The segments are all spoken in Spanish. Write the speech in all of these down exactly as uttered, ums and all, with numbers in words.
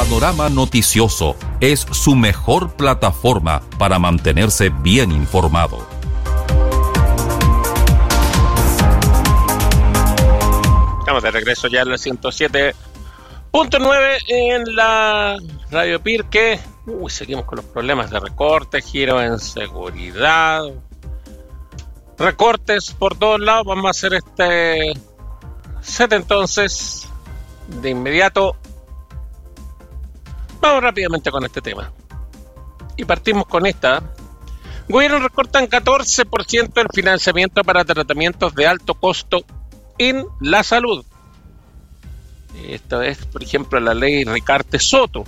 Panorama Noticioso es su mejor plataforma para mantenerse bien informado. Estamos de regreso ya en la ciento siete punto nueve en la Radio Pirque. Uy, seguimos con los problemas de recortes, giro en seguridad, recortes por todos lados. Vamos a hacer este set entonces de inmediato. Vamos rápidamente con este tema. Y partimos con esta. Gobierno recortan catorce por ciento el financiamiento para tratamientos de alto costo en la salud. Esta es, por ejemplo, la ley Ricarte Soto.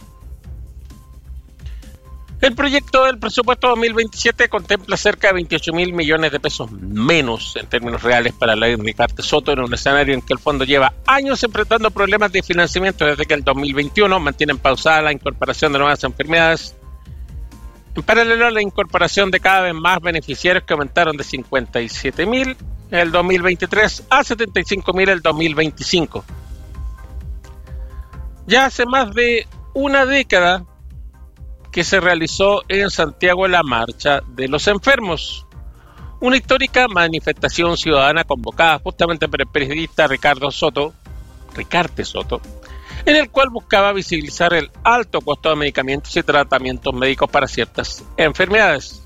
El proyecto del presupuesto dos mil veintisiete contempla cerca de veintiocho mil millones de pesos menos en términos reales para la ley Ricarte Soto, en un escenario en que el fondo lleva años enfrentando problemas de financiamiento desde que el dos mil veintiuno mantienen pausada la incorporación de nuevas enfermedades. En paralelo a la incorporación de cada vez más beneficiarios que aumentaron de cincuenta y siete mil en el dos mil veintitrés a setenta y cinco mil en el dos mil veinticinco. Ya hace más de una década que se realizó en Santiago la Marcha de los Enfermos, una histórica manifestación ciudadana convocada justamente por el periodista Ricardo Soto, Ricarte Soto, en el cual buscaba visibilizar el alto costo de medicamentos y tratamientos médicos para ciertas enfermedades.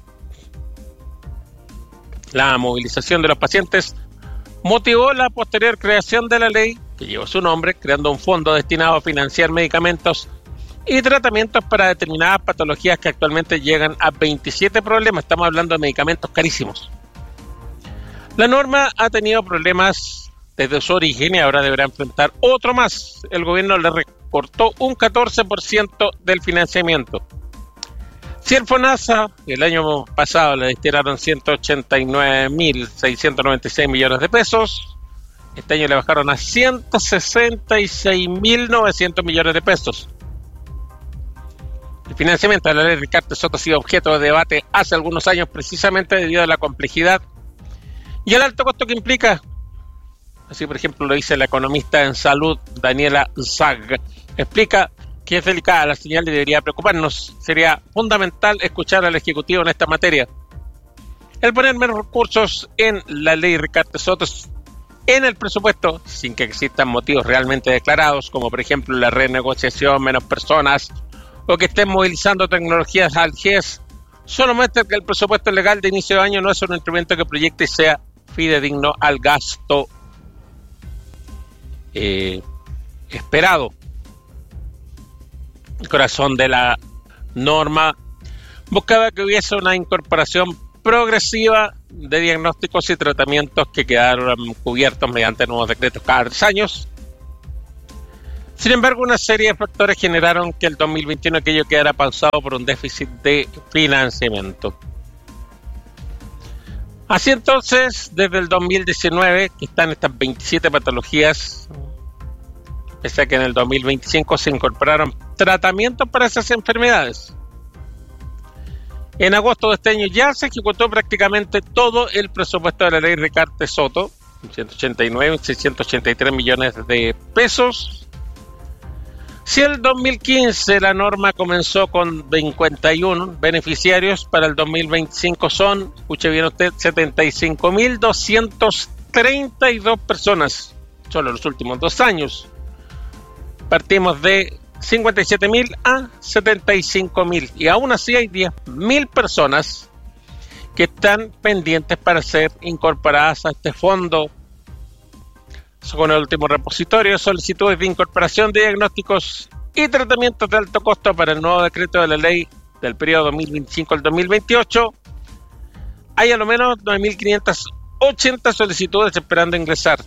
La movilización de los pacientes motivó la posterior creación de la ley que lleva su nombre, creando un fondo destinado a financiar medicamentos y tratamientos para determinadas patologías que actualmente llegan a veintisiete problemas. Estamos hablando de medicamentos carísimos. La norma ha tenido problemas desde su origen y ahora deberá enfrentar otro más. El gobierno le recortó un catorce por ciento del financiamiento. Si el FONASA el año pasado le destinaron ciento ochenta y nueve mil seiscientos noventa y seis millones de pesos, este año le bajaron a ciento sesenta y seis mil novecientos millones de pesos. El financiamiento de la ley Ricarte Soto ha sido objeto de debate hace algunos años precisamente debido a la complejidad y el alto costo que implica. Así, por ejemplo, lo dice la economista en salud Daniela Zag. Explica que es delicada la señal y debería preocuparnos. Sería fundamental escuchar al Ejecutivo en esta materia. El poner menos recursos en la ley Ricarte Soto en el presupuesto, sin que existan motivos realmente declarados, como por ejemplo la renegociación, menos personas, o que estén movilizando tecnologías al G E S, solo muestra que el presupuesto legal de inicio de año no es un instrumento que proyecte y sea fidedigno al gasto eh, esperado. El corazón de la norma buscaba que hubiese una incorporación progresiva de diagnósticos y tratamientos que quedaron cubiertos mediante nuevos decretos cada tres años. Sin embargo, una serie de factores generaron que el dos mil veintiuno aquello quedara pausado por un déficit de financiamiento. Así entonces, desde el dos mil diecinueve, que están estas veintisiete patologías, pese a que en el dos mil veinticinco se incorporaron tratamientos para esas enfermedades. En agosto de este año ya se ejecutó prácticamente todo el presupuesto de la ley Ricarte Soto, ciento ochenta y nueve, seiscientos ochenta y tres millones de pesos. Si el dos mil quince la norma comenzó con cincuenta y uno beneficiarios, para el dos mil veinticinco son, escuche bien usted, setenta y cinco mil doscientas treinta y dos personas, solo los últimos dos años. Partimos de cincuenta y siete mil a setenta y cinco mil y aún así hay diez mil personas que están pendientes para ser incorporadas a este fondo. Según el último repositorio, solicitudes de incorporación de diagnósticos y tratamientos de alto costo para el nuevo decreto de la ley del periodo dos mil veinticinco al dos mil veintiocho. Hay a lo menos nueve mil quinientas ochenta solicitudes esperando ingresar.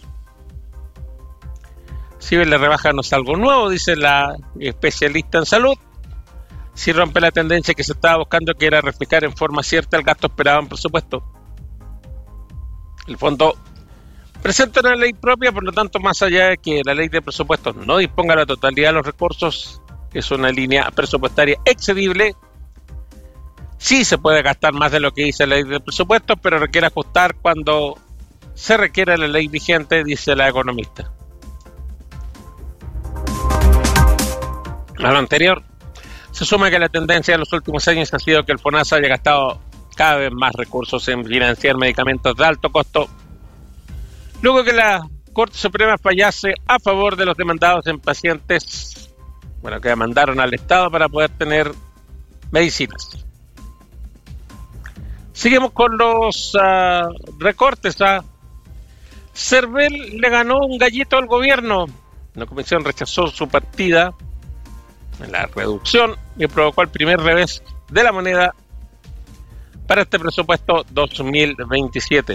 Si bien la rebaja no es algo nuevo, dice la especialista en salud, si rompe la tendencia que se estaba buscando, que era reflejar en forma cierta el gasto esperado en presupuesto. El fondo presenta una ley propia, por lo tanto, más allá de que la ley de presupuestos no disponga la totalidad de los recursos, es una línea presupuestaria excedible. Sí se puede gastar más de lo que dice la ley de presupuestos, pero requiere ajustar cuando se requiere la ley vigente, dice la economista. A lo anterior, se suma que la tendencia de los últimos años ha sido que el FONASA haya gastado cada vez más recursos en financiar medicamentos de alto costo, luego que la Corte Suprema fallase a favor de los demandados en pacientes, bueno, que demandaron al Estado para poder tener medicinas. Seguimos con los uh, recortes. ¿ah? Cervel le ganó un gallito al gobierno. La comisión rechazó su partida en la reducción y provocó el primer revés de la moneda para este presupuesto dos mil veintisiete.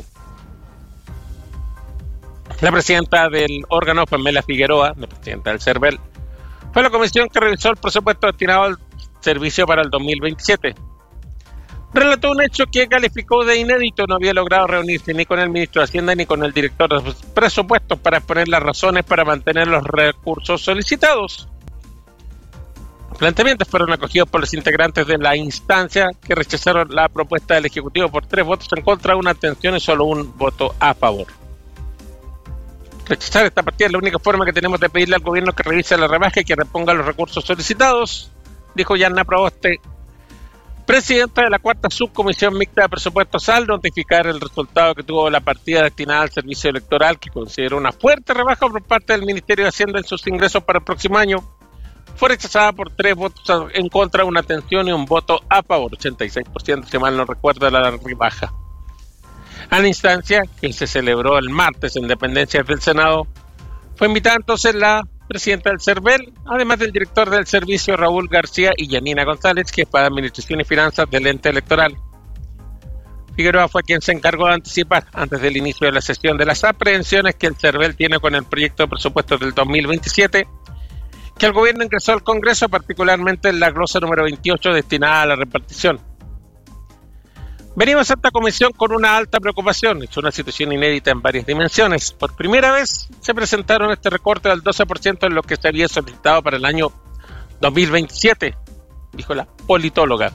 La presidenta del órgano, Pamela Figueroa, la presidenta del Cervel, fue la comisión que revisó el presupuesto destinado al servicio para el dos mil veintisiete. Relató un hecho que calificó de inédito. No había logrado reunirse ni con el ministro de Hacienda ni con el director de presupuestos para exponer las razones para mantener los recursos solicitados. Los planteamientos fueron acogidos por los integrantes de la instancia, que rechazaron la propuesta del Ejecutivo por tres votos en contra, una abstención y solo un voto a favor. Rechazar esta partida es la única forma que tenemos de pedirle al gobierno que revise la rebaja y que reponga los recursos solicitados, dijo Yanna Proboste, presidenta de la cuarta subcomisión mixta de presupuestos, al notificar el resultado que tuvo la partida destinada al servicio electoral, que consideró una fuerte rebaja por parte del Ministerio de Hacienda en sus ingresos para el próximo año. Fue rechazada por tres votos en contra, una abstención y un voto a favor, ochenta y seis por ciento, si mal no recuerdo, la rebaja. A la instancia, que se celebró el martes en dependencias del Senado, fue invitada entonces la presidenta del Cervel, además del director del servicio Raúl García y Yanina González, jefa de Administración y Finanzas del ente electoral. Figueroa fue quien se encargó de anticipar, antes del inicio de la sesión, de las aprehensiones que el Cervel tiene con el proyecto de presupuestos del dos mil veintisiete, que el gobierno ingresó al Congreso, particularmente en la glosa número veintiocho destinada a la repartición. Venimos a esta comisión con una alta preocupación. Es una situación inédita en varias dimensiones. Por primera vez se presentaron este recorte del doce por ciento en lo que se había solicitado para el año dos mil veintisiete, dijo la politóloga.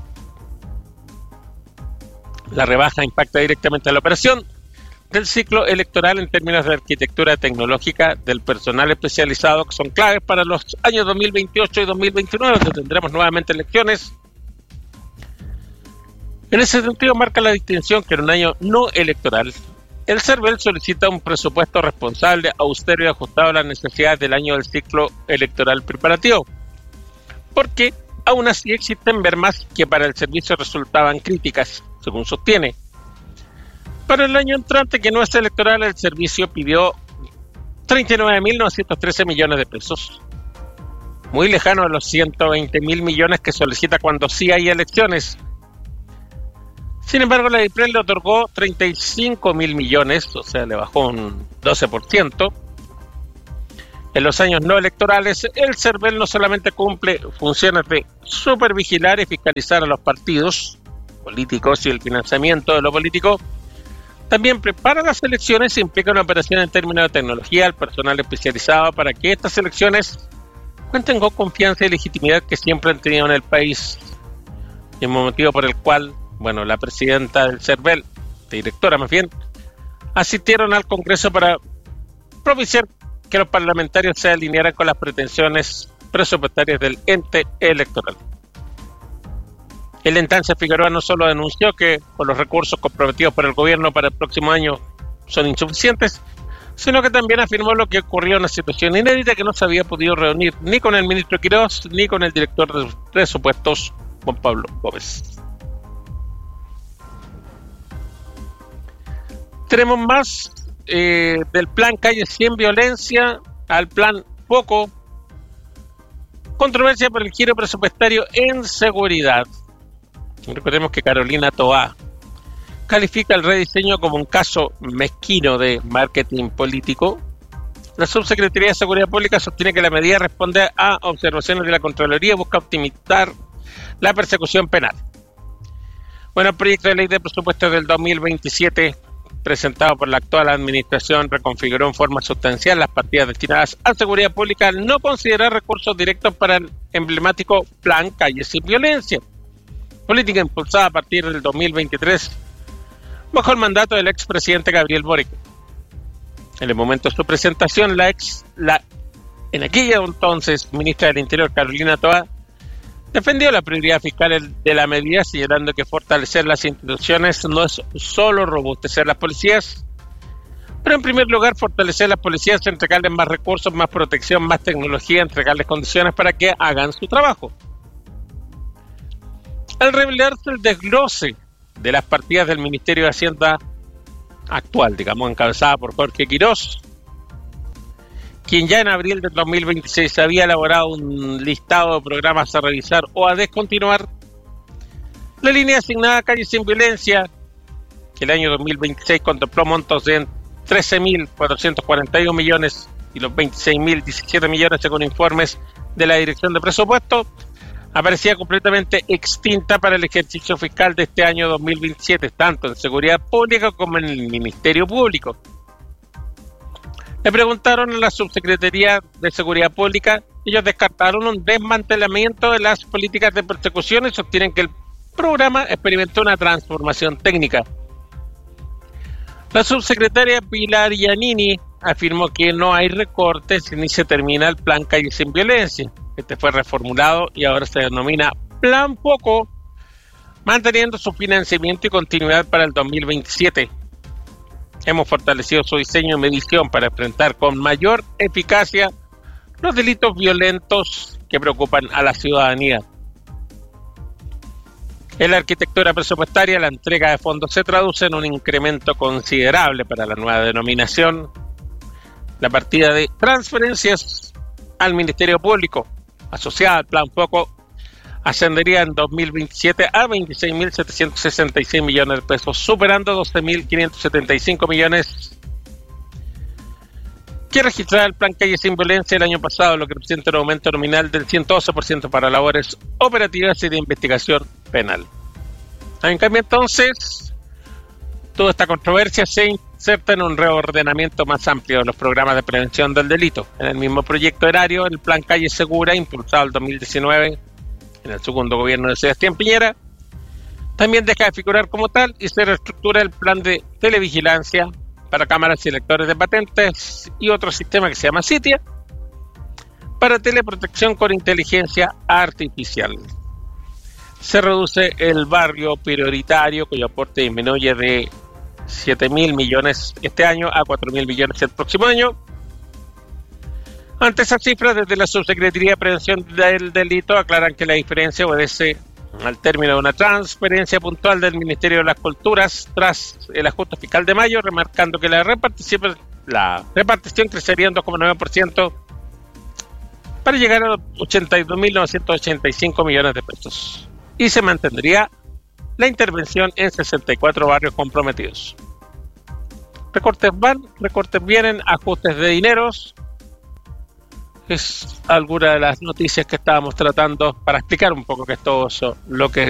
La rebaja impacta directamente a la operación del ciclo electoral en términos de arquitectura tecnológica del personal especializado, que son claves para los años dos mil veintiocho y dos mil veintinueve, donde tendremos nuevamente elecciones. En ese sentido, marca la distinción que en un año no electoral, el Cervel solicita un presupuesto responsable, austero y ajustado a las necesidades del año del ciclo electoral preparativo, porque aún así existen mermas que para el servicio resultaban críticas, según sostiene. Para el año entrante, que no es electoral, el servicio pidió treinta y nueve mil novecientos trece millones de pesos, muy lejano de los ciento veinte mil millones que solicita cuando sí hay elecciones. Sin embargo, la DIPRED le otorgó treinta y cinco mil millones, o sea, le bajó un doce por ciento. En los años no electorales, el Cervel no solamente cumple funciones de supervigilar y fiscalizar a los partidos políticos y el financiamiento de lo político, también prepara las elecciones e implica una operación en términos de tecnología al personal especializado para que estas elecciones cuenten con confianza y legitimidad que siempre han tenido en el país, y el motivo por el cual, bueno, la presidenta del Cervel, directora más bien, asistieron al Congreso para propiciar que los parlamentarios se alinearan con las pretensiones presupuestarias del ente electoral. En la instancia, Figueroa no solo denunció que con los recursos comprometidos por el gobierno para el próximo año son insuficientes, sino que también afirmó lo que ocurrió en una situación inédita, que no se había podido reunir ni con el ministro Quirós ni con el director de presupuestos, Juan Pablo Gómez. Tenemos más eh, del plan Calle cien Violencia al plan Poco. Controversia por el giro presupuestario en seguridad. Recordemos que Carolina Toá califica el rediseño como un caso mezquino de marketing político. La Subsecretaría de Seguridad Pública sostiene que la medida responde a observaciones de la Contraloría y busca optimizar la persecución penal. Bueno, el proyecto de ley de presupuestos del dos mil veintisiete, presentado por la actual administración, reconfiguró en forma sustancial las partidas destinadas a seguridad pública al no considerar recursos directos para el emblemático plan Calle sin Violencia, política impulsada a partir del dos mil veintitrés bajo el mandato del expresidente Gabriel Boric. En el momento de su presentación, la ex la En aquella entonces, ministra del Interior, Carolina Toá, defendió la prioridad fiscal de la medida, señalando que fortalecer las instituciones no es solo robustecer las policías, pero en primer lugar fortalecer las policías, entregarles más recursos, más protección, más tecnología, entregarles condiciones para que hagan su trabajo. Al revelarse el desglose de las partidas del Ministerio de Hacienda actual, digamos, encabezada por Jorge Quirós, quien ya en abril del dos mil veintiséis había elaborado un listado de programas a revisar o a descontinuar, la línea asignada a Calle Sin Violencia, que el año dos mil veintiséis contempló montos de trece mil cuatrocientos cuarenta y uno millones y los veintiséis mil diecisiete millones según informes de la Dirección de Presupuesto, aparecía completamente extinta para el ejercicio fiscal de este año dos mil veintisiete, tanto en Seguridad Pública como en el Ministerio Público. Le preguntaron a la Subsecretaría de Seguridad Pública, ellos descartaron un desmantelamiento de las políticas de persecución y sostienen que el programa experimentó una transformación técnica. La subsecretaria Pilar Giannini afirmó que no hay recortes ni se termina el Plan Calle Sin Violencia. Este fue reformulado y ahora se denomina Plan Foco, manteniendo su financiamiento y continuidad para el dos mil veintisiete. Hemos fortalecido su diseño y medición para enfrentar con mayor eficacia los delitos violentos que preocupan a la ciudadanía. En la arquitectura presupuestaria, la entrega de fondos se traduce en un incremento considerable para la nueva denominación. La partida de transferencias al Ministerio Público, asociada al Plan Foco, ascendería en dos mil veintisiete a veintiséis mil setecientos sesenta y seis millones de pesos, superando doce mil quinientos setenta y cinco millones que registraba el Plan Calle Sin Violencia el año pasado, lo que representa un aumento nominal del ciento doce por ciento para labores operativas y de investigación penal. En cambio, entonces, toda esta controversia se inserta en un reordenamiento más amplio de los programas de prevención del delito. En el mismo proyecto erario, el Plan Calle Segura, impulsado en dos mil diecinueve, en el segundo gobierno de Sebastián Piñera, también deja de figurar como tal y se reestructura el plan de televigilancia para cámaras y lectores de patentes y otro sistema que se llama CITIA para teleprotección con inteligencia artificial. Se reduce el barrio prioritario, cuyo aporte disminuye de siete mil millones este año a cuatro mil millones el próximo año. Ante esas cifras, desde la Subsecretaría de Prevención del Delito aclaran que la diferencia obedece al término de una transferencia puntual del Ministerio de las Culturas tras el ajuste fiscal de mayo, remarcando que la repartición, la repartición crecería en dos coma nueve por ciento para llegar a ochenta y dos mil novecientos ochenta y cinco millones de pesos. Y se mantendría la intervención en sesenta y cuatro barrios comprometidos. Recortes van, recortes vienen, ajustes de dineros. Es alguna de las noticias que estábamos tratando para explicar un poco qué es todo eso, lo que